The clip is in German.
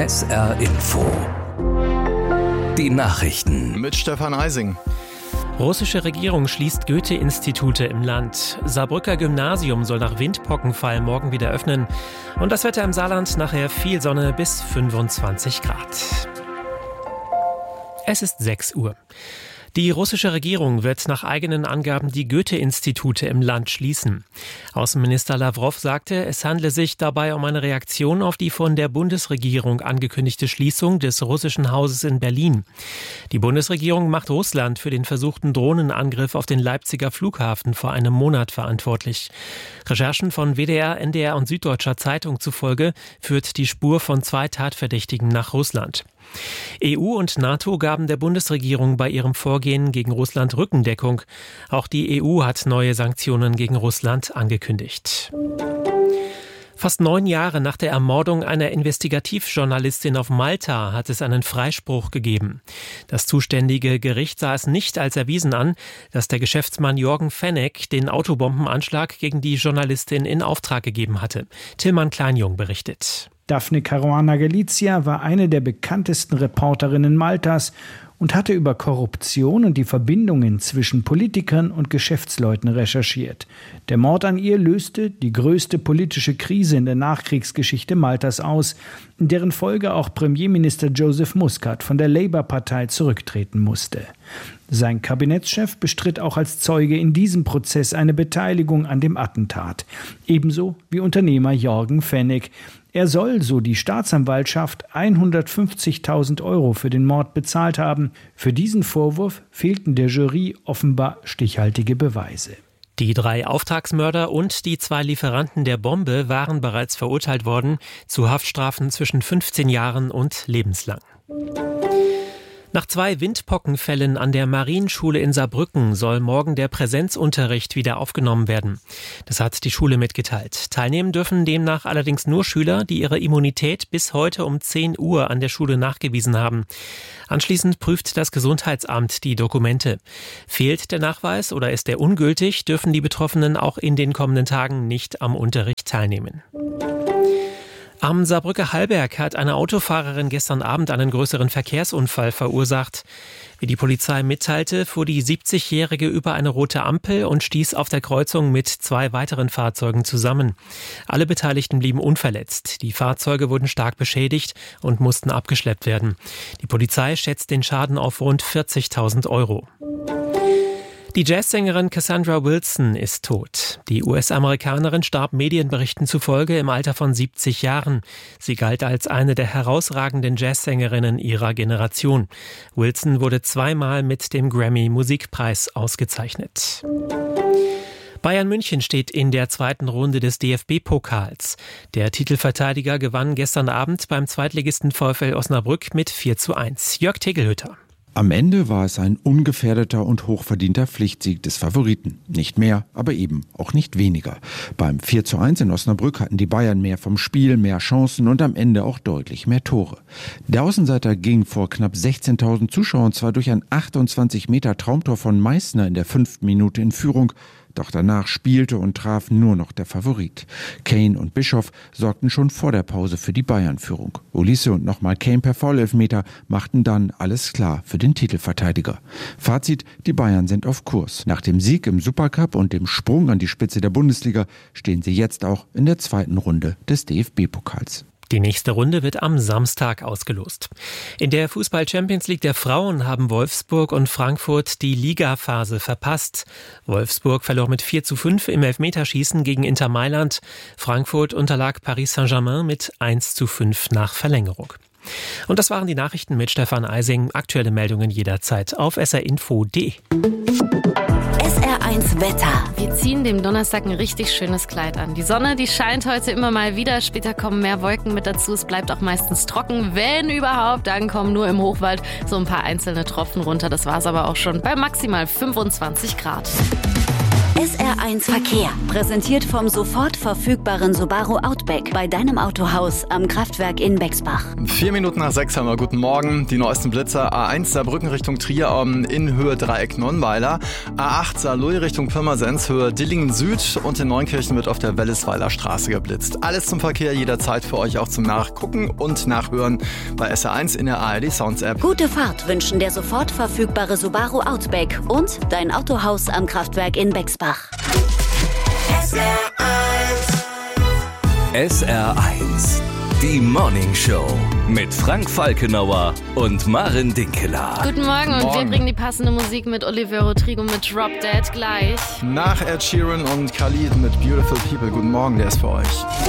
SR Info. Die Nachrichten mit Stefan Eising. Russische Regierung schließt Goethe-Institute im Land. Saarbrücker Gymnasium soll nach Windpockenfall morgen wieder öffnen. Und das Wetter im Saarland nachher viel Sonne bis 25 Grad. Es ist 6 Uhr. Die russische Regierung wird nach eigenen Angaben die Goethe-Institute im Land schließen. Außenminister Lawrow sagte, es handle sich dabei um eine Reaktion auf die von der Bundesregierung angekündigte Schließung des russischen Hauses in Berlin. Die Bundesregierung macht Russland für den versuchten Drohnenangriff auf den Leipziger Flughafen vor einem Monat verantwortlich. Recherchen von WDR, NDR und Süddeutscher Zeitung zufolge führt die Spur von 2 Tatverdächtigen nach Russland. EU und NATO gaben der Bundesregierung bei ihrem Vorgehen gegen Russland Rückendeckung. Auch die EU hat neue Sanktionen gegen Russland angekündigt. Fast 9 Jahre nach der Ermordung einer Investigativjournalistin auf Malta hat es einen Freispruch gegeben. Das zuständige Gericht sah es nicht als erwiesen an, dass der Geschäftsmann Jorgen Fenech den Autobombenanschlag gegen die Journalistin in Auftrag gegeben hatte. Tillmann Kleinjung berichtet. Daphne Caruana Galizia war eine der bekanntesten Reporterinnen Maltas und hatte über Korruption und die Verbindungen zwischen Politikern und Geschäftsleuten recherchiert. Der Mord an ihr löste die größte politische Krise in der Nachkriegsgeschichte Maltas aus, in deren Folge auch Premierminister Joseph Muscat von der Labour-Partei zurücktreten musste. Sein Kabinettschef bestritt auch als Zeuge in diesem Prozess eine Beteiligung an dem Attentat, ebenso wie Unternehmer Jorgen Fenech. Er soll, so die Staatsanwaltschaft, 150.000 € für den Mord bezahlt haben. Für diesen Vorwurf fehlten der Jury offenbar stichhaltige Beweise. Die 3 Auftragsmörder und die 2 Lieferanten der Bombe waren bereits verurteilt worden zu Haftstrafen zwischen 15 Jahren und lebenslang. Nach 2 Windpockenfällen an der Marienschule in Saarbrücken soll morgen der Präsenzunterricht wieder aufgenommen werden. Das hat die Schule mitgeteilt. Teilnehmen dürfen demnach allerdings nur Schüler, die ihre Immunität bis heute um 10 Uhr an der Schule nachgewiesen haben. Anschließend prüft das Gesundheitsamt die Dokumente. Fehlt der Nachweis oder ist er ungültig, dürfen die Betroffenen auch in den kommenden Tagen nicht am Unterricht teilnehmen. Am Saarbrücker Hallberg hat eine Autofahrerin gestern Abend einen größeren Verkehrsunfall verursacht. Wie die Polizei mitteilte, fuhr die 70-Jährige über eine rote Ampel und stieß auf der Kreuzung mit 2 weiteren Fahrzeugen zusammen. Alle Beteiligten blieben unverletzt. Die Fahrzeuge wurden stark beschädigt und mussten abgeschleppt werden. Die Polizei schätzt den Schaden auf rund 40.000 €. Die Jazzsängerin Cassandra Wilson ist tot. Die US-Amerikanerin starb Medienberichten zufolge im Alter von 70 Jahren. Sie galt als eine der herausragenden Jazzsängerinnen ihrer Generation. Wilson wurde 2-mal mit dem Grammy-Musikpreis ausgezeichnet. Bayern München steht in der 2. Runde des DFB-Pokals. Der Titelverteidiger gewann gestern Abend beim Zweitligisten VfL Osnabrück mit 4:1. Jörg Tegelhütter. Am Ende war es ein ungefährdeter und hochverdienter Pflichtsieg des Favoriten. Nicht mehr, aber eben auch nicht weniger. Beim 4:1 in Osnabrück hatten die Bayern mehr vom Spiel, mehr Chancen und am Ende auch deutlich mehr Tore. Der Außenseiter ging vor knapp 16.000 Zuschauern zwar durch ein 28 Meter Traumtor von Meißner in der 5. Minute in Führung, doch danach spielte und traf nur noch der Favorit. Kane und Bischoff sorgten schon vor der Pause für die Bayern-Führung. Olise und nochmal Kane per Foulelfmeter machten dann alles klar für den Titelverteidiger. Fazit: Die Bayern sind auf Kurs. Nach dem Sieg im Supercup und dem Sprung an die Spitze der Bundesliga stehen sie jetzt auch in der 2. Runde des DFB-Pokals. Die nächste Runde wird am Samstag ausgelost. In der Fußball-Champions League der Frauen haben Wolfsburg und Frankfurt die Ligaphase verpasst. Wolfsburg verlor mit 4:5 im Elfmeterschießen gegen Inter Mailand. Frankfurt unterlag Paris Saint-Germain mit 1:5 nach Verlängerung. Und das waren die Nachrichten mit Stefan Eising. Aktuelle Meldungen jederzeit auf srinfo.de. SR1 Wetter. Wir ziehen dem Donnerstag ein richtig schönes Kleid an. Die Sonne, die scheint heute immer mal wieder. Später kommen mehr Wolken mit dazu. Es bleibt auch meistens trocken. Wenn überhaupt, dann kommen nur im Hochwald so ein paar einzelne Tropfen runter. Das war's aber auch schon bei maximal 25 Grad. SR1 Verkehr, präsentiert vom sofort verfügbaren Subaru Outback bei deinem Autohaus am Kraftwerk in Bexbach. 4 Minuten nach 6 haben wir. Guten Morgen. Die neuesten Blitzer. A1 Saarbrücken Richtung Trier in Höhe Dreieck Nonnweiler. A8 Saarlouis Richtung Pirmasens Höhe Dillingen Süd und in Neunkirchen wird auf der Wellesweiler Straße geblitzt. Alles zum Verkehr jederzeit für euch auch zum Nachgucken und Nachhören bei SR1 in der ARD Sounds App. Gute Fahrt wünschen der sofort verfügbare Subaru Outback und dein Autohaus am Kraftwerk in Bexbach. SR1, die Morning Show mit Frank Falkenauer und Maren Dinkeler. Guten Morgen und wir bringen die passende Musik mit Olivia Rodrigo mit Drop Dead gleich. Nach Ed Sheeran und Khalid mit Beautiful People. Guten Morgen, der ist für euch.